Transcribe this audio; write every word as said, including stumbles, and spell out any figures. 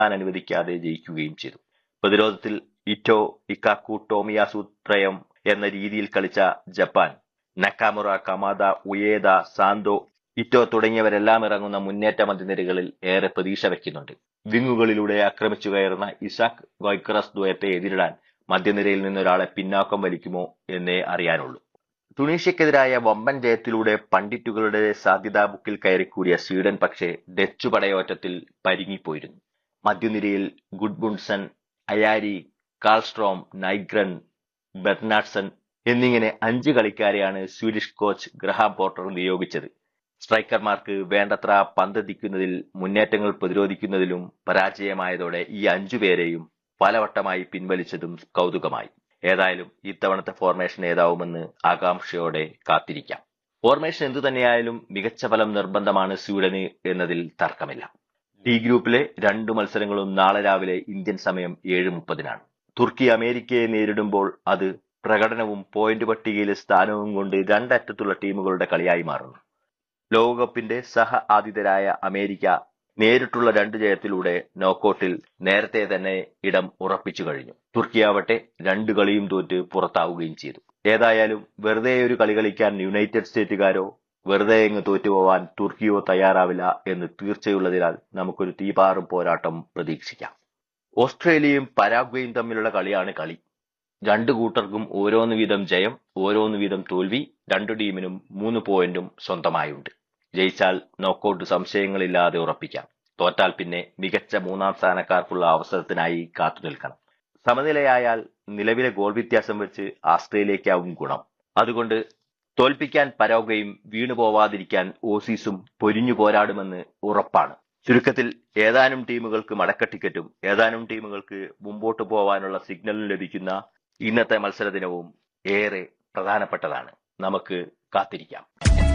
അനുവദിക്കാതെ ജയിക്കുകയും ചെയ്തു. പ്രതിരോധത്തിൽ ഇറ്റോ, ഇക്കാക്കു, ടോമിയാസു ത്രയം എന്ന രീതിയിൽ കളിച്ച ജപ്പാൻ നക്കാമുറ, കമാദ, ഉയേദ, സാന്തോ, ഇറ്റോ തുടങ്ങിയവരെല്ലാം ഇറങ്ങുന്ന മുന്നേറ്റ മധ്യനിരകളിൽ ഏറെ പ്രതീക്ഷ വയ്ക്കുന്നുണ്ട്. വിങ്ങുകളിലൂടെ ആക്രമിച്ചു കയറുന്ന ഇസാക് ഗോയ്ക്കറസ് ദ്വയത്തെ എതിരിടാൻ മധ്യനിരയിൽ നിന്നൊരാളെ പിന്നാക്കം വലിക്കുമോ എന്നേ അറിയാനുള്ളൂ. തുണീഷ്യക്കെതിരായ വമ്പൻ ജയത്തിലൂടെ പണ്ഡിറ്റുകളുടെ സാധ്യതാ ബുക്കിൽ കയറിക്കൂടിയ സ്വീഡൻ പക്ഷേ ഡച്ചു പടയോറ്റത്തിൽ പരുങ്ങിപ്പോയിരുന്നു. മധ്യനിരയിൽ ഗുഡ്മുണ്ട്സൺ, അയാരി, കാൾസ്ട്രോം, നൈഗ്രൻ, ബെർനാഡ്സൺ എന്നിങ്ങനെ അഞ്ച് കളിക്കാരെയാണ് സ്വീഡിഷ് കോച്ച് ഗ്രഹാം പോർട്ടർ നിയോഗിച്ചത്. സ്ട്രൈക്കർമാർക്ക് വേണ്ടത്ര പന്തെത്തിക്കുന്നതിൽ, മുന്നേറ്റങ്ങൾ പ്രതിരോധിക്കുന്നതിലും പരാജയമായതോടെ ഈ അഞ്ചുപേരെയും പലവട്ടമായി പിൻവലിച്ചതും കൗതുകമായി. ഏതായാലും ഇത്തവണത്തെ ഫോർമേഷൻ ഏതാവുമെന്ന് ആകാംക്ഷയോടെ കാത്തിരിക്കാം. ഫോർമേഷൻ എന്തു തന്നെയായാലും മികച്ച ഫലം നിർബന്ധമാണ് സ്വീഡന് എന്നതിൽ തർക്കമില്ല. ഡി ഗ്രൂപ്പിലെ രണ്ടു മത്സരങ്ങളും നാളെ രാവിലെ ഇന്ത്യൻ സമയം ഏഴ് മുപ്പതിനാണ്. തുർക്കി അമേരിക്കയെ നേരിടുമ്പോൾ അത് പ്രകടനവും പോയിന്റ് പട്ടികയിലെ സ്ഥാനവും കൊണ്ട് രണ്ടറ്റത്തുള്ള ടീമുകളുടെ കളിയായി മാറുന്നു. ലോകകപ്പിന്റെ സഹ ആതിഥേയരായ അമേരിക്ക നേരിട്ടുള്ള രണ്ട് ജയത്തിലൂടെ നോക്കൌട്ടിൽ നേരത്തെ തന്നെ ഇടം ഉറപ്പിച്ചു കഴിഞ്ഞു. തുർക്കിയാവട്ടെ രണ്ടു കളിയും തോറ്റ് പുറത്താവുകയും ചെയ്തു. ഏതായാലും വെറുതെ ഒരു കളി കളിക്കാൻ യുണൈറ്റഡ് സ്റ്റേറ്റുകാരോ വെറുതെ എങ്ങ് തോറ്റുപോവാൻ തുർക്കിയോ തയ്യാറാവില്ല എന്ന് തീർച്ചയുള്ളതിനാൽ നമുക്കൊരു തീപാറും പോരാട്ടം പ്രതീക്ഷിക്കാം. ഓസ്ട്രേലിയയും പരാഗ്വേയും തമ്മിലുള്ള കളിയാണ് കളി. രണ്ടു കൂട്ടർക്കും ഓരോന്ന് വീതം ജയം, ഓരോന്ന് വീതം തോൽവി, രണ്ടു ടീമിനും മൂന്ന് പോയിന്റും സ്വന്തമായുണ്ട്. ജയിച്ചാൽ നോക്കൌട്ട് സംശയങ്ങളില്ലാതെ ഉറപ്പിക്കാം. തോറ്റാൽ പിന്നെ മികച്ച മൂന്നാം സ്ഥാനക്കാർക്കുള്ള അവസരത്തിനായി കാത്തുനിൽക്കണം. സമനിലയായാൽ നിലവിലെ ഗോൾ വ്യത്യാസം വെച്ച് ആസ്ട്രേലിയക്കാവും ഗുണം. അതുകൊണ്ട് തോൽപ്പിക്കാൻ പരാഗ്വേയും വീണു പോവാതിരിക്കാൻ ഓസീസും പൊരിഞ്ഞു പോരാടുമെന്ന് ഉറപ്പാണ്. ചുരുക്കത്തിൽ ഏതാനും ടീമുകൾക്ക് മടക്ക ടിക്കറ്റും ഏതാനും ടീമുകൾക്ക് മുമ്പോട്ട് പോവാനുള്ള സിഗ്നലും ലഭിക്കുന്ന ഇന്നത്തെ മത്സര ദിനവും ഏറെ പ്രധാനപ്പെട്ടതാണ്. നമുക്ക് കാത്തിരിക്കാം.